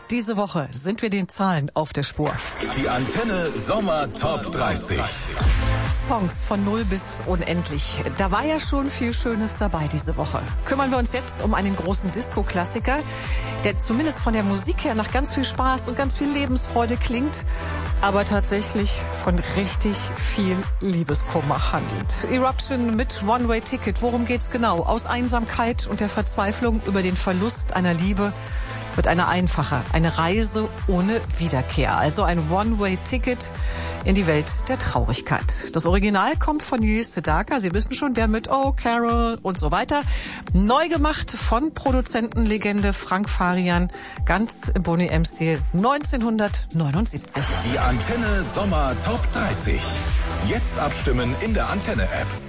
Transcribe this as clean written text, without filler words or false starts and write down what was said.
Diese Woche sind wir den Zahlen auf der Spur. Die Antenne Sommer Top 30. Songs von 0 bis unendlich. Da war ja schon viel Schönes dabei diese Woche. Kümmern wir uns jetzt um einen großen Disco-Klassiker, der zumindest von der Musik her nach ganz viel Spaß und ganz viel Lebensfreude klingt, aber tatsächlich von richtig viel Liebeskummer handelt. Eruption mit One-Way Ticket. Worum geht's genau? Aus Einsamkeit und der Verzweiflung über den Verlust einer Liebe wird eine einfache, eine Reise ohne Wiederkehr. Also ein One-Way-Ticket in die Welt der Traurigkeit. Das Original kommt von Neil Sedaka, Sie wissen schon, der mit Oh Carol und so weiter. Neu gemacht von Produzentenlegende Frank Farian, ganz im Boney M-Stil 1979. Die Antenne Sommer Top 30. Jetzt abstimmen in der Antenne-App.